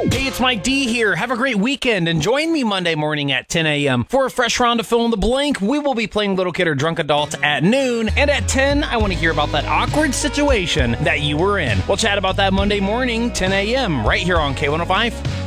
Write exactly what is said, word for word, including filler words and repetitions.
Hey, it's Mike D here. Have a great weekend and join me Monday morning at ten a.m. for a fresh round of Fill in the Blank. We will be playing Little Kid or Drunk Adult at noon. And at ten, I want to hear about that awkward situation that you were in. We'll chat about that Monday morning, ten a.m. right here on K one oh five.